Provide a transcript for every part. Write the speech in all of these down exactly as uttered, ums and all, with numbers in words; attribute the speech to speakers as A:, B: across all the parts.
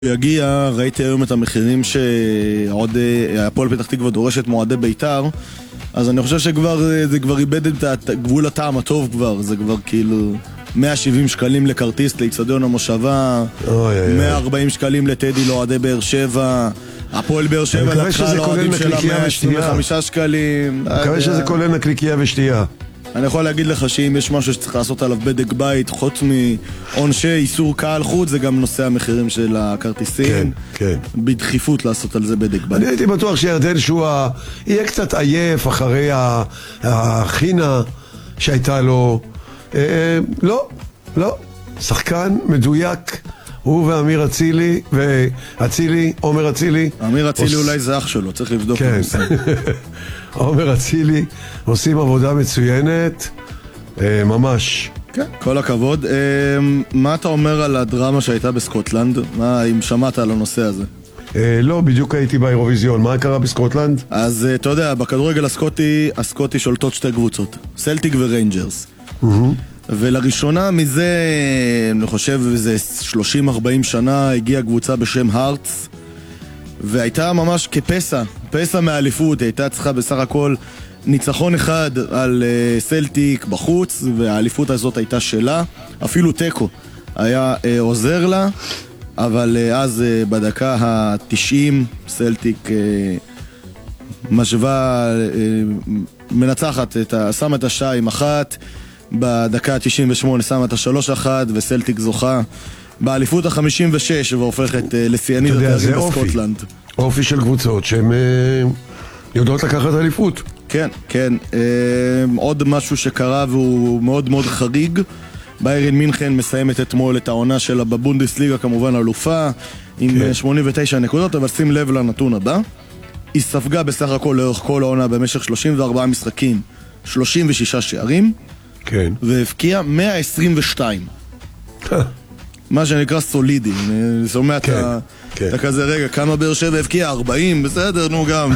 A: יגיע, ראיתי היום את המחירים שעוד הפועל פתח תקווה דורשת מועדי בית"ר, אז אני חושב שכבר זה כבר איבד את גבול הטעם הטוב כבר, זה כבר כאילו מאה ושבעים שקלים לכרטיס לאצטדיון המושבה, מאה וארבעים שקלים לטדי לאוהדי באר שבע, הפועל באר שבע לקחה לאוהדים שלה מאה עשרים וחמישה שקלים.
B: אני מקווה שזה כולל נקניקייה ושתייה.
A: אני יכול להגיד לך שאם יש משהו שצריך לעשות עליו בדק בית, חוץ מעונשי איסור קהל חוץ, זה גם נושא המחירים של הכרטיסים.
B: כן, כן.
A: בדחיפות לעשות על זה בדק בית.
B: אני הייתי בטוח שירדן שועה יהיה קצת עייף אחרי החינה שהייתה לו. אה, לא, לא. שחקן מדויק. הוא ואמיר אצילי, ואצילי, עומר אצילי.
A: אמיר אצילי אולי זה אח שלו, צריך לבדוק.
B: כן. עומר אצילי עושים עבודה מצוינת, ממש.
A: כן, כל הכבוד. מה אתה אומר על הדרמה שהייתה בסקוטלנד? מה, אם שמעת על הנושא הזה?
B: לא, בדיוק הייתי באירוויזיון. מה קרה בסקוטלנד?
A: אז אתה יודע, בכדורגל הסקוטי, הסקוטי שולטות שתי קבוצות, סלטיק וריינג'רס. ולראשונה מזה, אני חושב, זה שלושים ארבעים שנה, הגיעה קבוצה בשם הארטס, והייתה ממש כפסע, פסע מהאליפות. הייתה צריכה בסך הכל ניצחון אחד על uh, סלטיק בחוץ, והאליפות הזאת הייתה שלה. אפילו טקו היה uh, עוזר לה, אבל uh, אז uh, בדקה ה-תשעים סלטיק uh, משווה, uh, מנצחת, את ה- שמה את השתיים אחת, בדקה ה-תשעים ושמונה שמה את ה-שלוש אחת, וסלטיק זוכה באליפות ה-חמישים ושש והופכת uh, לשיאנית התארים בסקוטלנד.
B: אופי של קבוצות שהן יודעות לקחת אליפות.
A: כן, כן. עוד משהו שקרה והוא מאוד מאוד חריג, ביירן מינכן מסיימת אתמול את העונה שלה בבונדסליגה, כמובן אלופה, עם שמונים ותשע נקודות, אבל שים לב לנתון הבא. היא ספגה בסך הכל לאורך כל העונה במשך שלושים וארבעה משחקים שלושים ושישה שערים,
B: כן.
A: והבקיעה מאה עשרים ושתיים. מה שנקרא סולידי. אני שומע את ה... אתה כזה, רגע, כמה באר שבע הבקיע? ארבעים, בסדר, נו גם.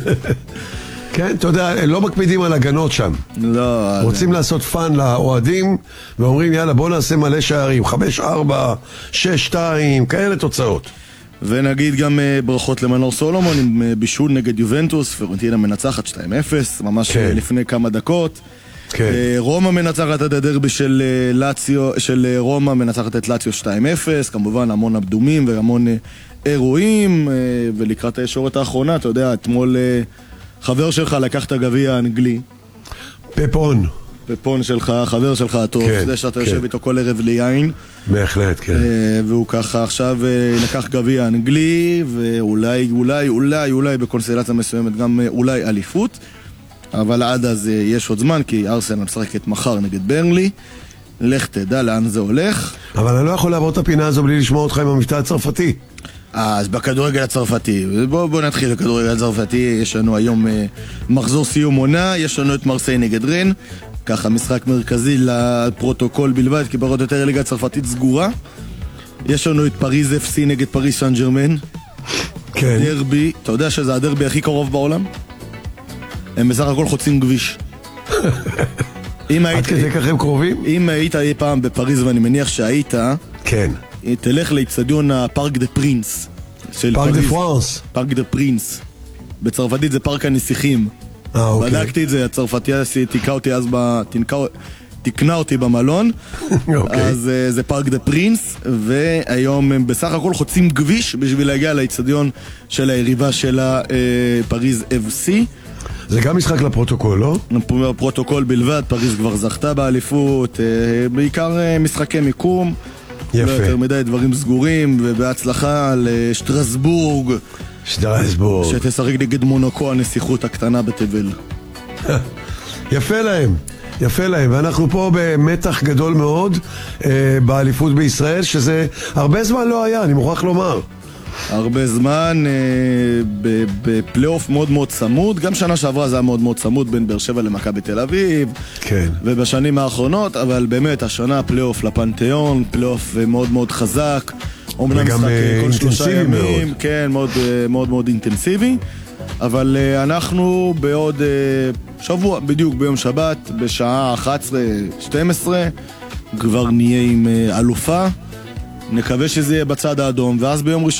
B: כן, אתה יודע, לא מקפידים על הגנות שם.
A: לא.
B: רוצים לעשות פן לאוהדים, ואומרים, יאללה, בוא נעשה מלא שערים. חמש ארבע, שש שתיים, כאלה תוצאות.
A: ונגיד גם ברכות למנור סולומון, עם בישול נגד יובנטוס, פרונטינה מנצחת שתיים אפס, ממש לפני כמה דקות. רומא מנצחת את הדרבי של לאציו, של רומא מנצחת את לאציו שתיים אפס, כמובן המון הבדומים והמון אירועים, ולקראת הישורת האחרונה, אתה יודע, אתמול חבר שלך לקח את הגביע האנגלי,
B: פפון
A: פפון שלך, חבר שלך הטוב, זה שאתה יושב איתו כל ערב ליין,
B: בהחלט, כן.
A: והוא ככה עכשיו לקח גביע האנגלי, ואולי, אולי, אולי, אולי בקונסטלציה מסוימת גם אולי אליפות, אבל עד אז יש עוד זמן, כי ארסנל משחקת מחר נגד ברנלי. לך תדע לאן זה הולך.
B: אבל אני לא יכול לעבור את הפינה הזו בלי לשמוע אותך עם המבטא הצרפתי.
A: אז בכדורגל הצרפתי, בוא, בוא נתחיל בכדורגל הצרפתי. יש לנו היום מחזור סיום עונה, יש לנו את מרסיי נגד רן, ככה משחק מרכזי לפרוטוקול בלבד, כי פחות או יותר ליגה הצרפתית סגורה. יש לנו את פריז אף סי נגד פריז סן ז'רמן.
B: כן.
A: דרבי, אתה יודע שזה הדרבי הכי קרוב בעולם? הם בסך הכל חוצים כביש.
B: עד כדי כך הם קרובים?
A: אם היית אי פעם בפריז, ואני מניח שהיית,
B: כן.
A: תלך לאצטדיון הפארק דה פרינס.
B: פארק דה פרנס.
A: פארק דה פרינס. בצרפתית זה פארק הנסיכים.
B: אה, אוקיי.
A: בדקתי את זה, הצרפתיה תיקה אותי אז ב... תקנה אותי במלון. אז זה פארק דה פרינס, והיום הם בסך הכל חוצים כביש בשביל להגיע לאצטדיון של היריבה של פריז אף סי.
B: זה גם משחק לפרוטוקול, לא?
A: פרוטוקול בלבד, פריז כבר זכתה באליפות, בעיקר משחקי מיקום.
B: יפה.
A: יותר מדי דברים סגורים, ובהצלחה לשטרסבורג.
B: שטרסבורג.
A: שתשחק נגד מונקו, הנסיכות הקטנה בתבל.
B: יפה להם, יפה להם. ואנחנו פה במתח גדול מאוד אה, באליפות בישראל, שזה הרבה זמן לא היה, אני מוכרח לומר.
A: הרבה זמן, בפלייאוף מאוד מאוד צמוד, גם שנה שעברה זה היה מאוד מאוד צמוד בין באר שבע למכבי תל אביב,
B: כן.
A: ובשנים האחרונות, אבל באמת השנה פלייאוף לפנתיאון, פלייאוף מאוד מאוד חזק,
B: וגם אינטנסיבי מאוד.
A: כן, מאוד מאוד מאוד אינטנסיבי, אבל אנחנו בעוד שבוע, בדיוק ביום שבת, בשעה אחת עשרה שתים עשרה, כבר נהיה עם אלופה, נקווה שזה יהיה בצד האדום, ואז ביום ראשון